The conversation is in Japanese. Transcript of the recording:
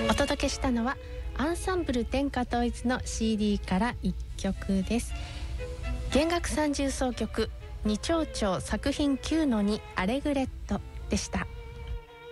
お届けしたのはアンサンブル天下統一の CD から1曲です。弦楽三重奏曲二丁調作品9の2アレグレットでした。